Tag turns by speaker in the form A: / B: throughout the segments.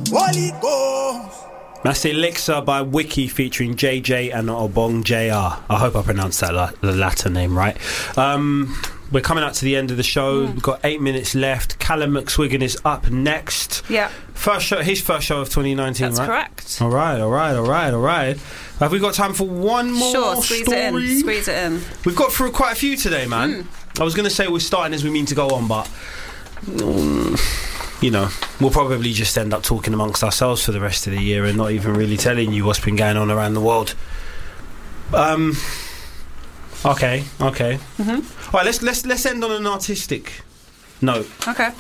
A: Holy Ghost.
B: That's Elixir by Wiki featuring JJ and Obong JR. I hope I pronounced that the latter name right. We're coming up to the end of the show. We've got 8 minutes left. Callum McSwiggan is up next.
C: Yeah.
B: His first show of 2019,
C: That's
B: right?
C: correct.
B: All right. Have we got time for one more
C: Squeeze
B: story?
C: Squeeze it in.
B: We've got through quite a few today, man. I was going to say we're starting as we mean to go on, but you know, we'll probably just end up talking amongst ourselves for the rest of the year and not even really telling you what's been going on around the world. Okay. All right, let's end on an artistic note.
C: Okay.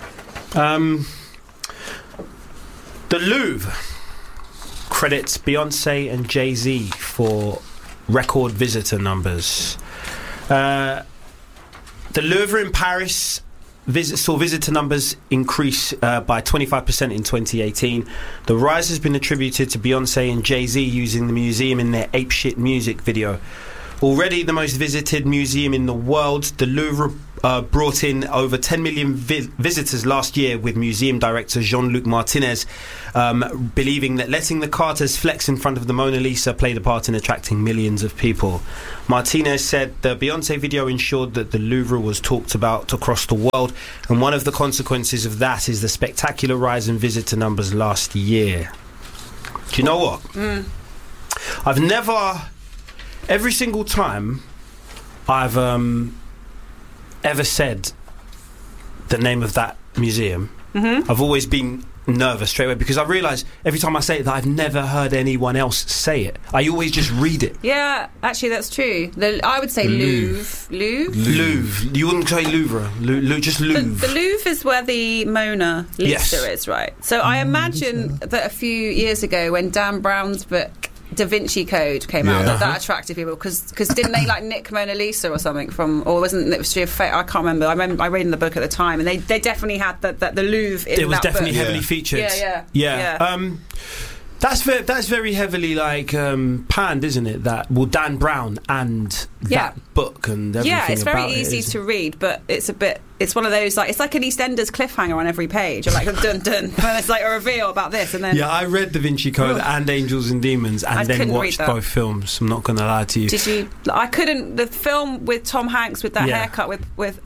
B: The Louvre credits Beyonce and Jay-Z for record visitor numbers. The Louvre in Paris saw visitor numbers increase by 25% in 2018. The rise has been attributed to Beyonce and Jay-Z using the museum in their Apeshit music video. Already the most visited museum in the world, the Louvre brought in over 10 million visitors last year, with museum director Jean-Luc Martinez believing that letting the Carters flex in front of the Mona Lisa played a part in attracting millions of people. Martinez said the Beyonce video ensured that the Louvre was talked about across the world, and one of the consequences of that is the spectacular rise in visitor numbers last year. Do you know what? I've never... Every single time I've ever said the name of that museum, I've always been nervous straight away, because I realise every time I say it that I've never heard anyone else say it. I always just read it.
C: Yeah, actually that's true. I would say Louvre.
B: Louvre. You wouldn't say Louvre. Just Louvre.
C: The Louvre is where the Mona Lisa is, right? So I imagine that a few years ago when Dan Brown's book Da Vinci Code came out, that attracted people, because didn't they like nick Mona Lisa or something from, or wasn't it a fake? I can't remember. I read in the book at the time, and they definitely had the Louvre in that book. It was
B: definitely heavily featured.
C: Yeah.
B: That's very heavily like panned, isn't it? Dan Brown and that book and everything.
C: Yeah, it's very
B: about
C: easy to read, but it's one of those, like, it's like an EastEnders cliffhanger on every page. You're like, dun dun, and it's like a reveal about this, and then...
B: Yeah, I read Da Vinci Code and Angels and Demons, and then watched both films. I'm not going to lie to you.
C: Did you? I couldn't. The film with Tom Hanks with that haircut with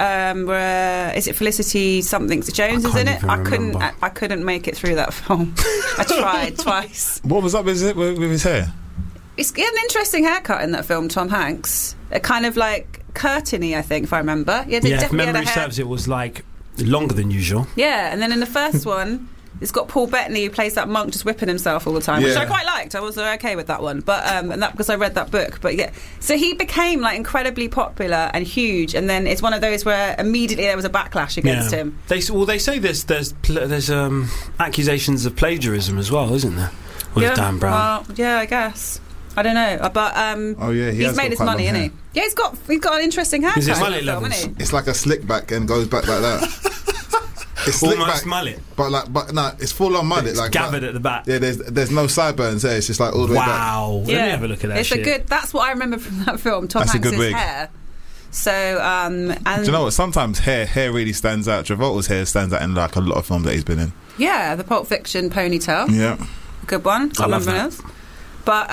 C: is it Felicity something Jones is in it? I couldn't make it through that film. I tried twice.
D: What was up with his hair?
C: He's got an interesting haircut in that film, Tom Hanks. A kind of like curtainy, I think, if I remember.
B: If memory serves, it was like longer than usual. Yeah,
C: and then in the first one, it's got Paul Bettany, who plays that monk just whipping himself all the time, which I quite liked. I was okay with that one, but and that because I read that book. But yeah, so he became like incredibly popular and huge, and then it's one of those where immediately there was a backlash against him.
B: They say there's accusations of plagiarism as well, isn't there? With Dan Brown.
C: Well, yeah, I guess. I don't know, but he's made his money, isn't he? Yeah, he's got an interesting haircut.
B: His mullet levels.
D: It's like a slick back and goes back like that. It's slick
B: almost
D: back,
B: mullet,
D: but no, it's full on mullet.
B: It's
D: like
B: gathered at the back.
D: Yeah, there's no sideburns there. It's just like all the way back.
B: Wow, let me have a look at that.
C: It's that's what I remember from that film. Tom Hanks' hair. So, and
D: do you know what? Sometimes hair really stands out. Travolta's hair stands out in like a lot of films that he's been in.
C: Yeah, the Pulp Fiction ponytail.
D: Yeah,
C: good one.
B: I love that.
C: But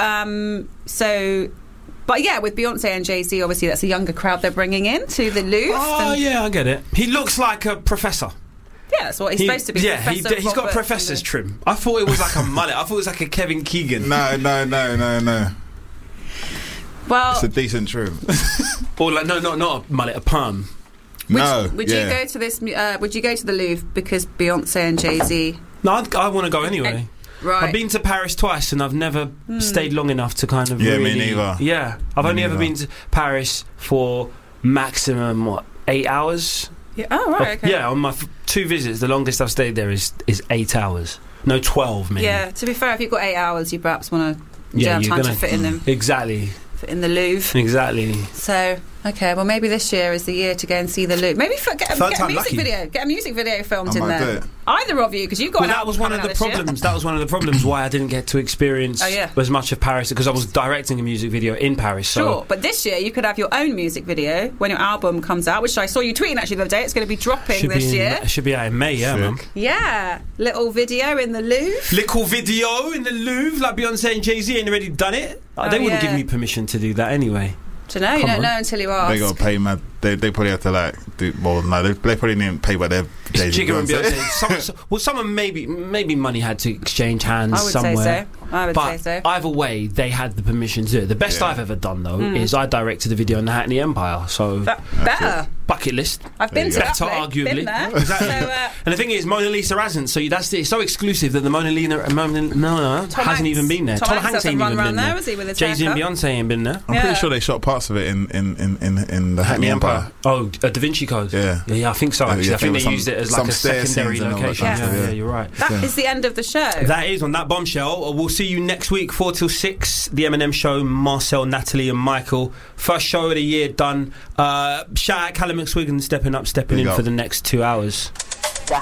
C: But yeah, with Beyonce and Jay-Z, obviously that's a younger crowd they're bringing in to the Louvre.
B: Oh, yeah, I get it. He looks like a professor.
C: Yeah, that's what he's supposed to be.
B: Yeah, he's got a professor's trim. I thought it was like a mullet. I thought it was like a Kevin Keegan.
D: No.
C: Well,
D: it's a decent trim.
B: Or like not a mullet, a perm.
C: Would you go to this? Would you go to the Louvre because Beyonce and Jay-Z?
B: No, I want to go anyway.
C: Right.
B: I've been to Paris twice and I've never stayed long enough to kind of
D: me neither.
B: Yeah, I've only ever been to Paris for maximum 8 hours.
C: Yeah. Oh right. Okay.
B: Yeah, on my 2 visits, the longest I've stayed there is 8 hours. No, 12 maybe.
C: Yeah. To be fair, if you've got 8 hours, you perhaps want to have time to fit in them.
B: Exactly.
C: Fit in the Louvre.
B: Exactly.
C: So Okay, well maybe this year is the year to go and see the Louvre. Maybe get a music video. Get a music video filmed in there. Either of you, because you've got.
B: Well, that was one of the problems. That was one of the problems why I didn't get to experience as much of Paris, because I was directing a music video in Paris. So.
C: Sure, but this year you could have your own music video when your album comes out, which I saw you tweeting actually the other day. It's going to be dropping this year.
B: It should be out in May, man.
C: Yeah, little video in the Louvre.
B: Little video in the Louvre, like Beyonce and Jay-Z ain't already done it. They wouldn't give me permission to do that anyway.
C: You don't know until you ask.
D: They got to pay, man. They probably have to do. Well, no, they probably didn't pay by their.
B: Jigga and Beyonce. Someone maybe money had to exchange hands somewhere.
C: I would say so.
B: Either way, they had the permission to do it. The best I've ever done though is I directed a video on the Hackney Empire. So
C: better
B: bucket list.
C: I've been to
B: better,
C: that
B: arguably.
C: Been there.
B: Exactly. So, and the thing is, Mona Lisa hasn't. So it's so exclusive that the Mona Lisa hasn't even been there. Tom Hanks ain't even been there. Jay-Z and Beyonce ain't been there.
D: I'm pretty sure they shot parts of it in the Hackney Empire.
B: Oh, Da Vinci Code. Yeah, I think so. Actually, I think they used it as like a secondary location. Yeah, you're right.
C: That is the end of the show.
B: That is on that bombshell. We'll see you next week, 4 till 6. The M&M Show. Marcel, Natalie, and Michael. First show of the year done. Shout out Callum McSwiggan stepping in for the next 2 hours.